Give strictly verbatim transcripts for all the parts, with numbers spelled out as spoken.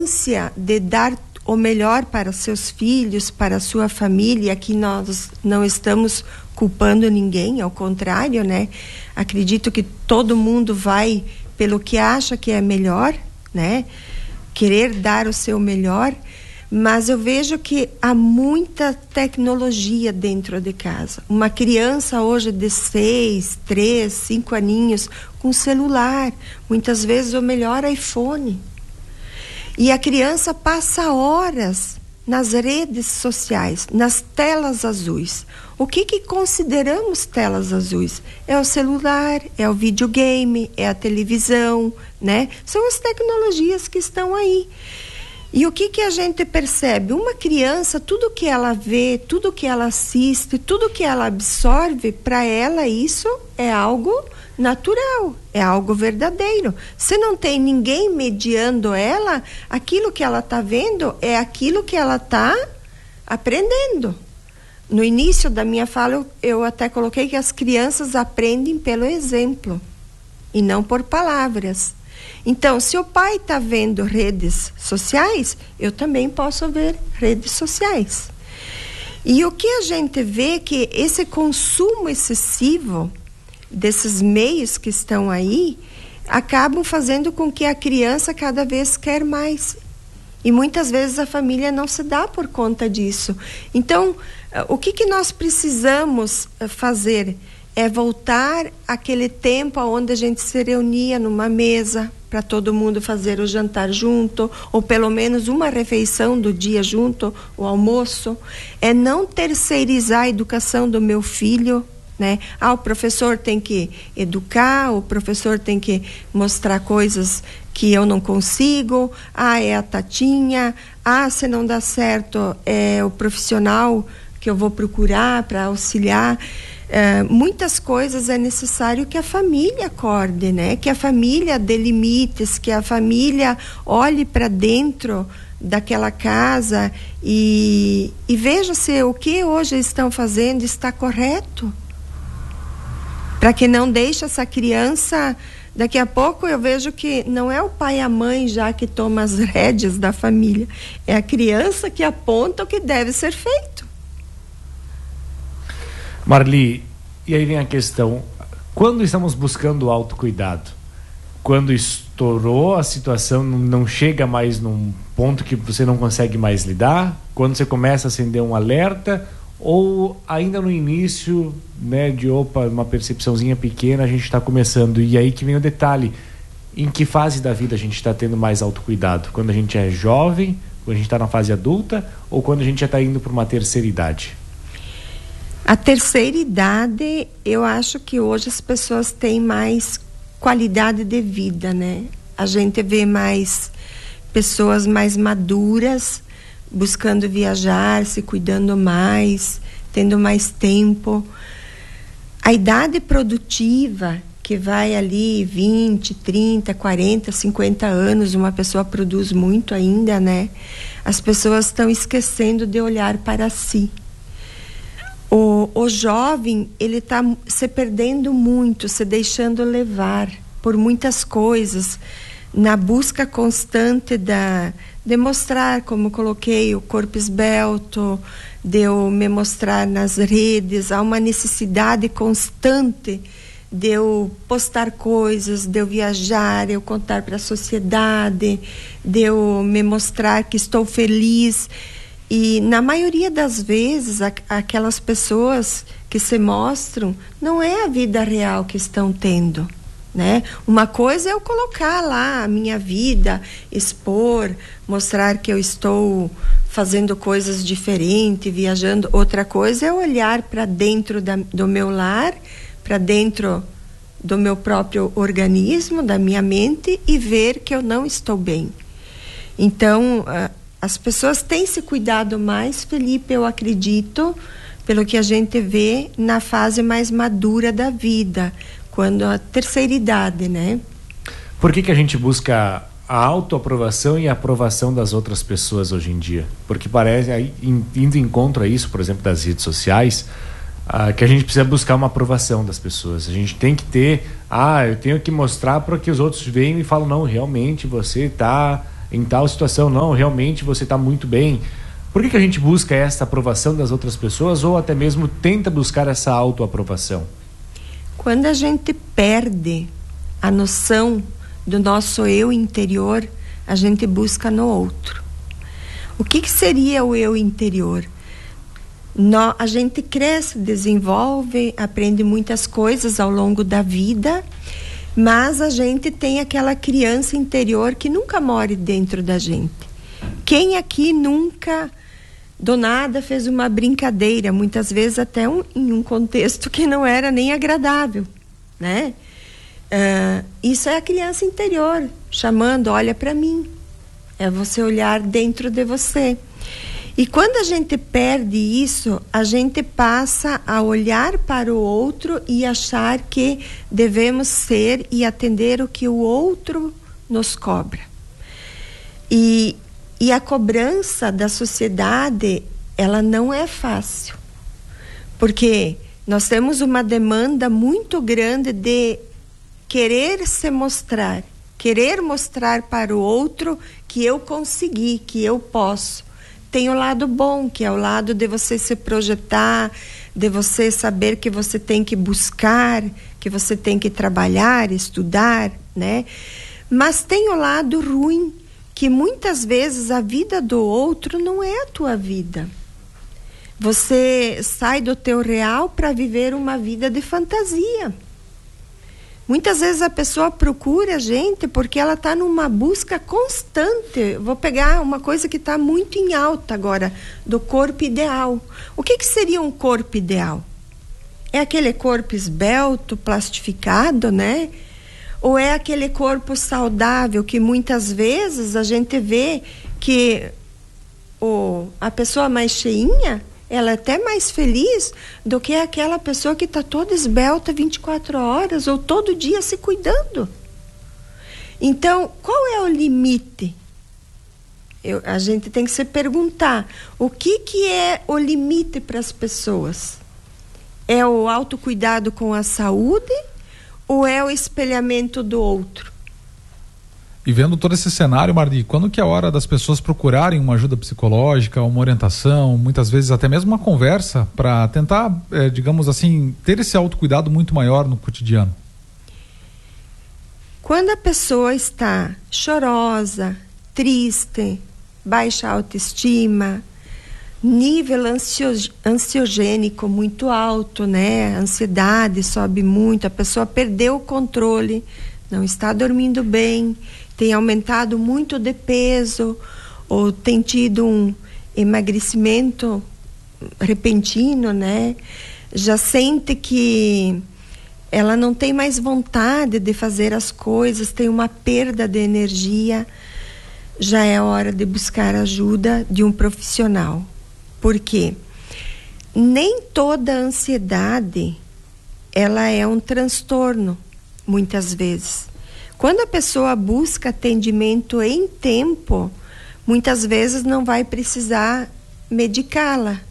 ânsia de dar o melhor para seus filhos, para a sua família, que nós não estamos culpando ninguém, ao contrário, né? Acredito que todo mundo vai pelo que acha que é melhor, né? Querer dar o seu melhor, mas eu vejo que há muita tecnologia dentro de casa. Uma criança hoje de seis, três, cinco aninhos com celular, muitas vezes o melhor iPhone. E a criança passa horas nas redes sociais, nas telas azuis. O que que consideramos telas azuis? É o celular, é o videogame, é a televisão, né? São as tecnologias que estão aí. E o que que a gente percebe? Uma criança, tudo que ela vê, tudo que ela assiste, tudo que ela absorve, para ela isso é algo natural, é algo verdadeiro. Se não tem ninguém mediando ela, aquilo que ela está vendo é aquilo que ela está aprendendo. No início da minha fala, eu, eu até coloquei que as crianças aprendem pelo exemplo e não por palavras. Então, se o pai está vendo redes sociais, eu também posso ver redes sociais. E o que a gente vê é que esse consumo excessivo desses meios que estão aí acabam fazendo com que a criança cada vez quer mais. E muitas vezes a família não se dá por conta disso. Então, o que que nós precisamos fazer? É voltar àquele tempo onde a gente se reunia numa mesa para todo mundo fazer o jantar junto, ou pelo menos uma refeição do dia junto, o almoço. É não terceirizar a educação do meu filho, né? Ah, o professor tem que educar, o professor tem que mostrar coisas que eu não consigo. Ah, é a tatinha. Ah, se não dá certo, é o profissional que eu vou procurar para auxiliar. Uh, muitas coisas é necessário que a família acorde, né? Que a família dê limites, que a família olhe para dentro daquela casa e, e veja se o que hoje estão fazendo está correto, para que não deixe essa criança. Daqui a pouco eu vejo que não é o pai e a mãe já que toma as rédeas da família, é a criança que aponta o que deve ser feito. Marli, e aí vem a questão, quando estamos buscando o autocuidado? Quando estourou a situação, não chega mais num ponto que você não consegue mais lidar? Quando você começa a acender um alerta? Ou ainda no início, né, de opa, uma percepçãozinha pequena, a gente está começando? E aí que vem o detalhe, em que fase da vida a gente está tendo mais autocuidado? Quando a gente é jovem, quando a gente está na fase adulta, ou quando a gente já está indo para uma terceira idade? A terceira idade, eu acho que hoje as pessoas têm mais qualidade de vida, né? A gente vê mais pessoas mais maduras, buscando viajar, se cuidando mais, tendo mais tempo. A idade produtiva, que vai ali vinte, trinta, quarenta, cinquenta anos, uma pessoa produz muito ainda, né? As pessoas estão esquecendo de olhar para si. O, o jovem, ele está se perdendo muito, se deixando levar por muitas coisas, na busca constante da, de mostrar, como coloquei, o corpo esbelto, de eu me mostrar nas redes. Há uma necessidade constante de eu postar coisas, de eu viajar, de eu contar para a sociedade, de eu me mostrar que estou feliz. E na maioria das vezes, a, aquelas pessoas que se mostram, não é a vida real que estão tendo, né? Uma coisa é eu colocar lá a minha vida, expor, mostrar que eu estou fazendo coisas diferentes, viajando. Outra coisa é olhar para dentro da, do meu lar, para dentro do meu próprio organismo, da minha mente, e ver que eu não estou bem. Então, uh, as pessoas têm se cuidado mais, Felipe, eu acredito, pelo que a gente vê na fase mais madura da vida, quando a terceira idade, né? Por que que a gente busca a autoaprovação e a aprovação das outras pessoas hoje em dia? Porque parece, aí, indo em contra isso, por exemplo, das redes sociais, ah, que a gente precisa buscar uma aprovação das pessoas. A gente tem que ter, ah, eu tenho que mostrar para que os outros venham e falam, não, realmente você está em tal situação, não, realmente você está muito bem. Por que, que a gente busca essa aprovação das outras pessoas ou até mesmo tenta buscar essa autoaprovação? Quando a gente perde a noção do nosso eu interior, a gente busca no outro. O que, que seria o eu interior? No, a gente cresce, desenvolve, aprende muitas coisas ao longo da vida, mas a gente tem aquela criança interior que nunca mora dentro da gente. Quem aqui nunca, do nada, fez uma brincadeira, muitas vezes até um, em um contexto que não era nem agradável, né? Uh, isso é a criança interior chamando, olha para mim. É você olhar dentro de você. E quando a gente perde isso, a gente passa a olhar para o outro e achar que devemos ser e atender o que o outro nos cobra. E, e a cobrança da sociedade, ela não é fácil. Porque nós temos uma demanda muito grande de querer se mostrar, querer mostrar para o outro que eu consegui, que eu posso. Tem o lado bom, que é o lado de você se projetar, de você saber que você tem que buscar, que você tem que trabalhar, estudar, né? Mas tem o lado ruim, que muitas vezes a vida do outro não é a tua vida. Você sai do teu real para viver uma vida de fantasia. Muitas vezes a pessoa procura a gente porque ela está numa busca constante. Vou pegar uma coisa que está muito em alta agora, do corpo ideal. O que, que seria um corpo ideal? É aquele corpo esbelto, plastificado, né? Ou é aquele corpo saudável que muitas vezes a gente vê que o, a pessoa mais cheinha, ela é até mais feliz do que aquela pessoa que está toda esbelta vinte e quatro horas ou todo dia se cuidando. Então, qual é o limite? Eu, a gente tem que se perguntar, o que, que é o limite para as pessoas? É o autocuidado com a saúde ou é o espelhamento do outro? E vendo todo esse cenário, Marli, quando que é a hora das pessoas procurarem uma ajuda psicológica, uma orientação, muitas vezes até mesmo uma conversa, para tentar, é, digamos assim, ter esse autocuidado muito maior no cotidiano? Quando a pessoa está chorosa, triste, baixa autoestima, nível ansio, ansiogênico muito alto, né? A ansiedade sobe muito, a pessoa perdeu o controle, não está dormindo bem, tem aumentado muito de peso ou tem tido um emagrecimento repentino, né? Já sente que ela não tem mais vontade de fazer as coisas, tem uma perda de energia, já é hora de buscar ajuda de um profissional. Por quê? Nem toda ansiedade ela é um transtorno, muitas vezes. Quando a pessoa busca atendimento em tempo, muitas vezes não vai precisar medicá-la.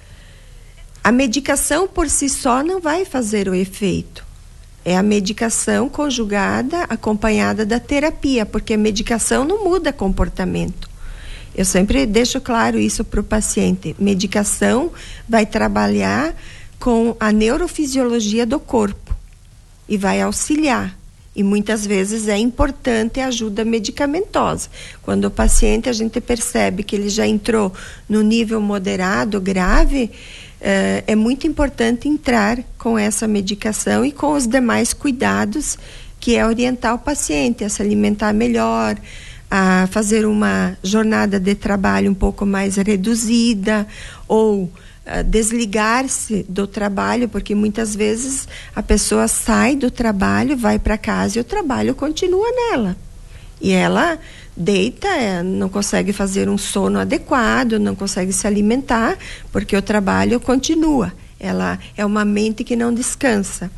A medicação por si só não vai fazer o efeito. É a medicação conjugada, acompanhada da terapia, porque a medicação não muda comportamento. Eu sempre deixo claro isso para o paciente. Medicação vai trabalhar com a neurofisiologia do corpo e vai auxiliar. E muitas vezes é importante a ajuda medicamentosa. Quando o paciente, a gente percebe que ele já entrou no nível moderado, grave, eh, é muito importante entrar com essa medicação e com os demais cuidados, que é orientar o paciente a se alimentar melhor, a fazer uma jornada de trabalho um pouco mais reduzida, ou Uh, desligar-se do trabalho, porque muitas vezes a pessoa sai do trabalho, vai para casa e o trabalho continua nela. E ela deita, é, não consegue fazer um sono adequado, não consegue se alimentar, porque o trabalho continua. Ela é uma mente que não descansa.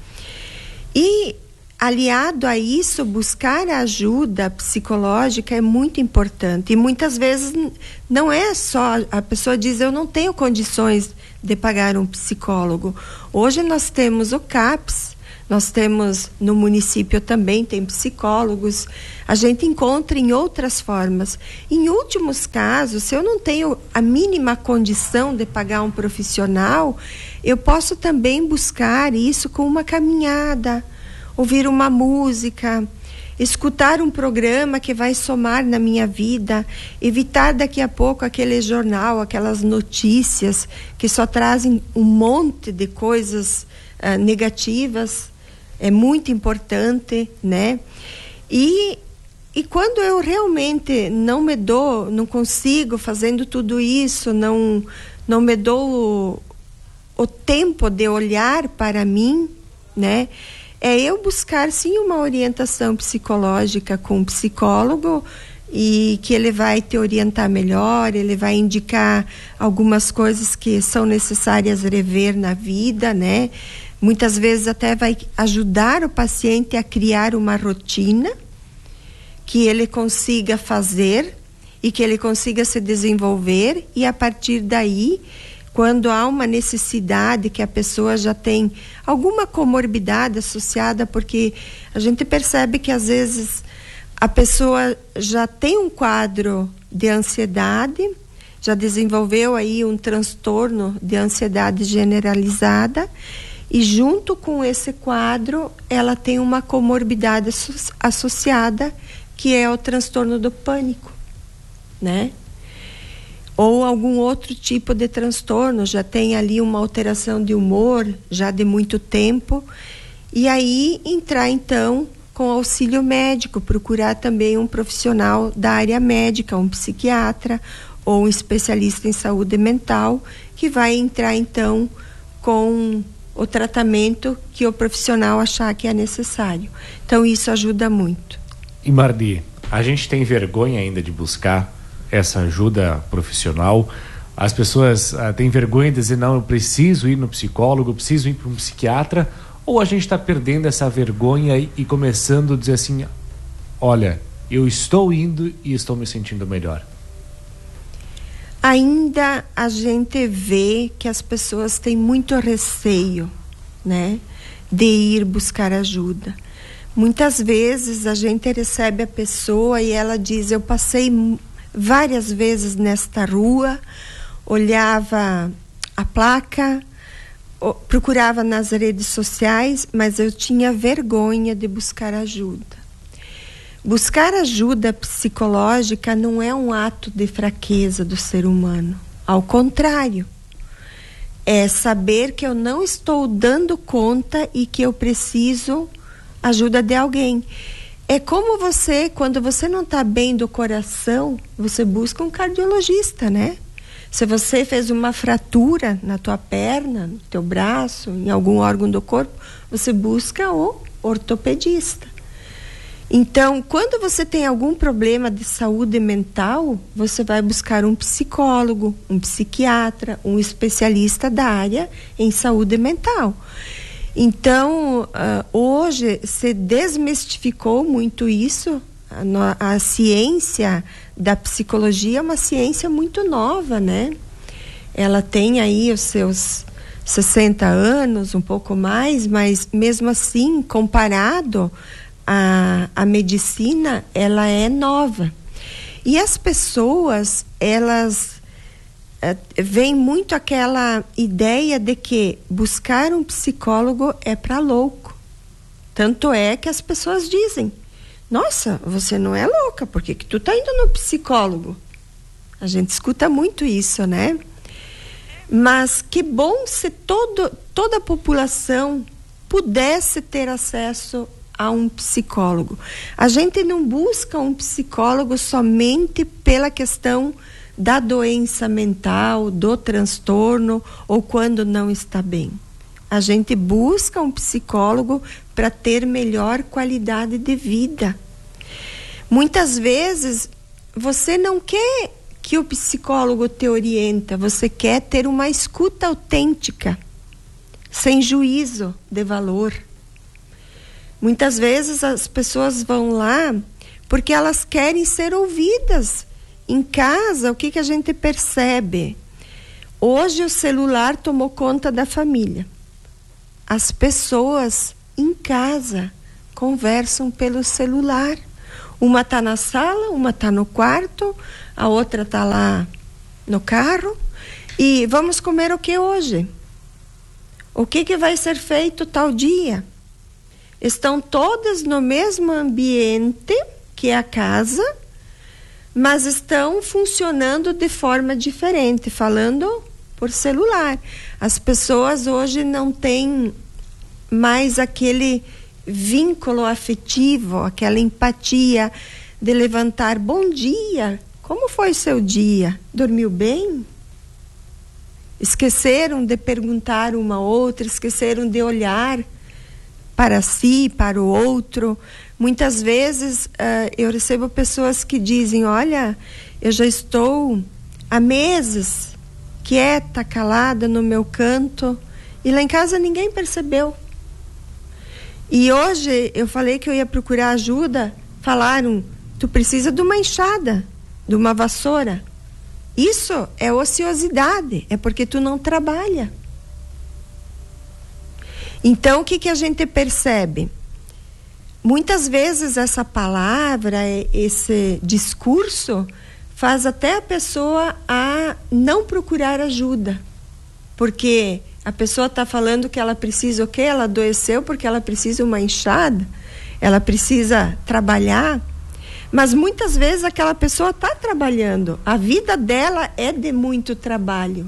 E aliado a isso, buscar a ajuda psicológica é muito importante. E muitas vezes não é só, a pessoa diz, eu não tenho condições de pagar um psicólogo. Hoje nós temos o CAPS, Nós temos no município também, tem psicólogos, a gente encontra em outras formas. Em últimos casos, se eu não tenho a mínima condição de pagar um profissional, eu posso também buscar isso com uma caminhada, ouvir uma música, escutar um programa que vai somar na minha vida, evitar daqui a pouco aquele jornal, aquelas notícias que só trazem um monte de coisas uh, negativas. É muito importante, né? E, e quando eu realmente não me dou, não consigo fazendo tudo isso, não, não me dou o, o tempo de olhar para mim, né? É eu buscar sim uma orientação psicológica com um psicólogo, e que ele vai te orientar melhor, ele vai indicar algumas coisas que são necessárias rever na vida, né? Muitas vezes até vai ajudar o paciente a criar uma rotina que ele consiga fazer e que ele consiga se desenvolver, e a partir daí, quando há uma necessidade que a pessoa já tem alguma comorbidade associada, porque a gente percebe que às vezes a pessoa já tem um quadro de ansiedade, já desenvolveu aí um transtorno de ansiedade generalizada, e junto com esse quadro ela tem uma comorbidade associada, que é o transtorno do pânico, né? Ou algum outro tipo de transtorno, já tem ali uma alteração de humor já de muito tempo, e aí entrar então com auxílio médico, procurar também um profissional da área médica, um psiquiatra ou um especialista em saúde mental, que vai entrar então com o tratamento que o profissional achar que é necessário. Então isso ajuda muito. E Marli, a gente tem vergonha ainda de buscar essa ajuda profissional? As pessoas ah, têm vergonha de dizer, não, eu preciso ir no psicólogo, eu preciso ir para um psiquiatra, ou a gente está perdendo essa vergonha e, e começando a dizer assim, olha, eu estou indo e estou me sentindo melhor? Ainda a gente vê que as pessoas têm muito receio, né, de ir buscar ajuda. Muitas vezes a gente recebe a pessoa e ela diz, eu passei várias vezes nesta rua, olhava a placa, procurava nas redes sociais, mas eu tinha vergonha de buscar ajuda. Buscar ajuda psicológica não é um ato de fraqueza do ser humano. Ao contrário, é saber que eu não estou dando conta e que eu preciso ajuda de alguém. É como você, quando você não está bem do coração, você busca um cardiologista, né? Se você fez uma fratura na tua perna, no teu braço, em algum órgão do corpo, você busca o ortopedista. Então, quando você tem algum problema de saúde mental, você vai buscar um psicólogo, um psiquiatra, um especialista da área em saúde mental. Então, uh, hoje se desmistificou muito isso. A, a ciência da psicologia é uma ciência muito nova, né? Ela tem aí os seus sessenta anos, um pouco mais, mas mesmo assim, comparado à, à medicina, ela é nova. E as pessoas, elas uh, veem muito aquela ideia de que buscar um psicólogo é para louco. Tanto é que as pessoas dizem, nossa, você não é louca, por que que tu tá indo no psicólogo? A gente escuta muito isso, né? Mas que bom se todo, toda a população pudesse ter acesso a um psicólogo. A gente não busca um psicólogo somente pela questão da doença mental, do transtorno ou quando não está bem. A gente busca um psicólogo para ter melhor qualidade de vida. Muitas vezes você não quer que o psicólogo te orienta, você quer ter uma escuta autêntica, sem juízo de valor. Muitas vezes as pessoas vão lá porque elas querem ser ouvidas. Em casa, o que que a gente percebe? Hoje o celular tomou conta da família. As pessoas em casa conversam pelo celular. Uma está na sala, uma está no quarto, a outra está lá no carro. E vamos comer o que hoje? O que, que vai ser feito tal dia? Estão todas no mesmo ambiente que é a casa, mas estão funcionando de forma diferente, falando por celular. As pessoas hoje não têm mais aquele vínculo afetivo, aquela empatia de levantar, bom dia, como foi seu dia? Dormiu bem? Esqueceram de perguntar uma a outra, esqueceram de olhar para si, para o outro. Muitas vezes uh, eu recebo pessoas que dizem, olha, eu já estou há meses quieta, calada no meu canto, e lá em casa ninguém percebeu. E hoje eu falei que eu ia procurar ajuda, falaram, tu precisa de uma enxada, de uma vassoura. Isso é ociosidade, é porque tu não trabalha. Então o que, que a gente percebe? Muitas vezes essa palavra, esse discurso, faz até a pessoa a não procurar ajuda. Porque a pessoa está falando que ela precisa o quê? Ela adoeceu porque ela precisa uma enxada, ela precisa trabalhar. Mas muitas vezes aquela pessoa está trabalhando. A vida dela é de muito trabalho.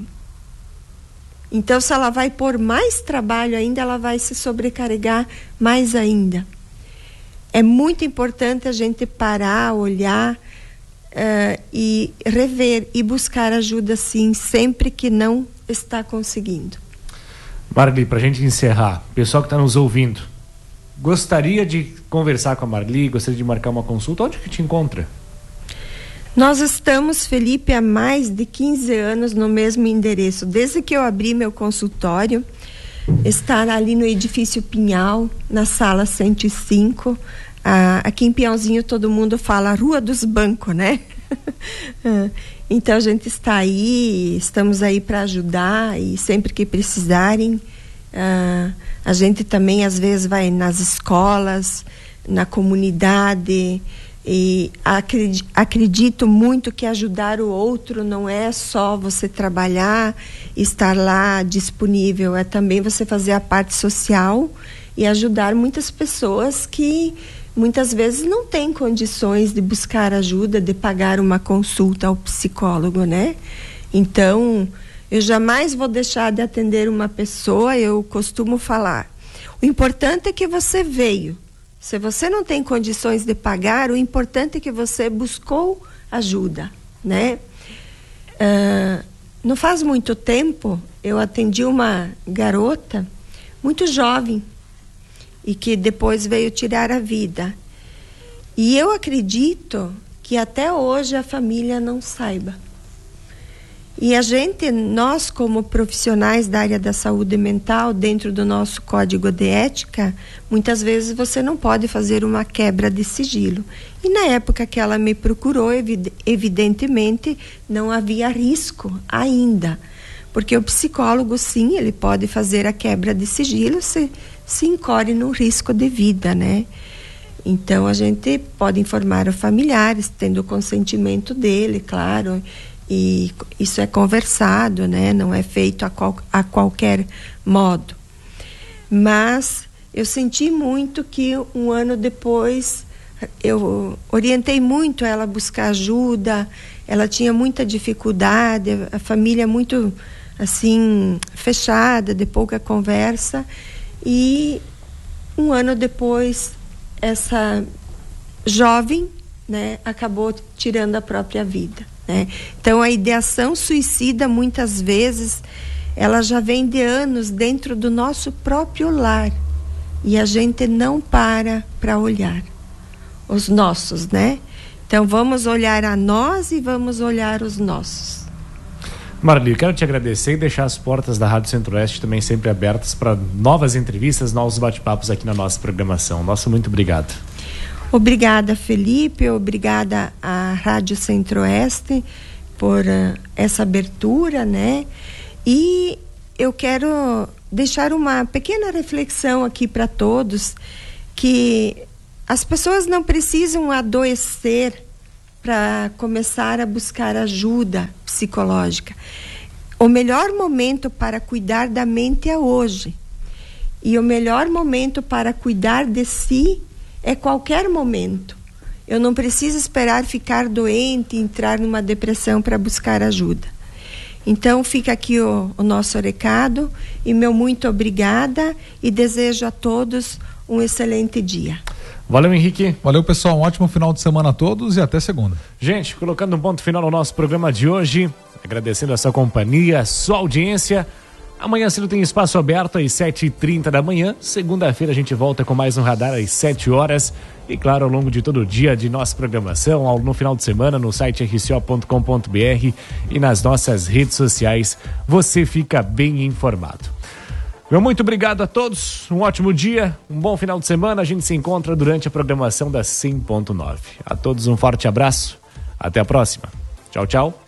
Então, se ela vai pôr mais trabalho ainda, ela vai se sobrecarregar mais ainda. É muito importante a gente parar, olhar uh, e rever e buscar ajuda, sim, sempre que não está conseguindo. Marli, para a gente encerrar, pessoal que está nos ouvindo, gostaria de conversar com a Marli, gostaria de marcar uma consulta, onde que te encontra? Nós estamos, Felipe, há mais de quinze anos no mesmo endereço. Desde que eu abri meu consultório, está ali no edifício Pinhal, na sala cento e cinco. Ah, aqui em Pinhalzinho todo mundo fala Rua dos Bancos, né? Então a gente está aí, estamos aí para ajudar, e sempre que precisarem. Ah, a gente também às vezes vai nas escolas, na comunidade. E acredito, acredito muito que ajudar o outro não é só você trabalhar, estar lá disponível, é também você fazer a parte social e ajudar muitas pessoas que muitas vezes não têm condições de buscar ajuda, de pagar uma consulta ao psicólogo, né? Então, eu jamais vou deixar de atender uma pessoa, eu costumo falar, o importante é que você veio. Se você não tem condições de pagar, o importante é que você buscou ajuda, né? Uh, não faz muito tempo, eu atendi uma garota muito jovem e que depois veio tirar a vida. E eu acredito que até hoje a família não saiba. E a gente, nós como profissionais da área da saúde mental, dentro do nosso código de ética, muitas vezes você não pode fazer uma quebra de sigilo. E na época que ela me procurou, evidentemente, não havia risco ainda. Porque o psicólogo, sim, ele pode fazer a quebra de sigilo se, se incorre no risco de vida, né? Então, a gente pode informar os familiares, tendo o consentimento dele, claro. E isso é conversado, né? Não é feito a, qual, a qualquer modo. Mas eu senti muito que um ano depois eu orientei muito ela a buscar ajuda. Ela tinha muita dificuldade, a família muito assim fechada, de pouca conversa, e um ano depois essa jovem, né, acabou tirando a própria vida. Né? Então a ideação suicida muitas vezes ela já vem de anos dentro do nosso próprio lar e a gente não para para olhar os nossos, né? Então vamos olhar a nós e vamos olhar os nossos. Marli, eu quero te agradecer e deixar as portas da Rádio Centro-Oeste também sempre abertas para novas entrevistas, novos bate-papos aqui na nossa programação. Nosso muito obrigado. Obrigada, Felipe, obrigada à Rádio Centro-Oeste por uh, essa abertura, né? E eu quero deixar uma pequena reflexão aqui para todos, que as pessoas não precisam adoecer para começar a buscar ajuda psicológica. O melhor momento para cuidar da mente é hoje. E o melhor momento para cuidar de si é qualquer momento. Eu não preciso esperar ficar doente, entrar numa depressão para buscar ajuda. Então fica aqui o, o nosso recado e meu muito obrigada e desejo a todos um excelente dia. Valeu, Henrique. Valeu, pessoal. Um ótimo final de semana a todos e até segunda. Gente, colocando um ponto final no nosso programa de hoje, agradecendo a sua companhia, a sua audiência. Amanhã cedo tem espaço aberto às sete e trinta da manhã. Segunda-feira a gente volta com mais um Radar às sete horas. E claro, ao longo de todo o dia de nossa programação, ao, no final de semana, no site r c o ponto com ponto b r e nas nossas redes sociais, você fica bem informado. Meu muito obrigado a todos, um ótimo dia, um bom final de semana. A gente se encontra durante a programação da cem ponto nove. A todos um forte abraço, até a próxima. Tchau, tchau.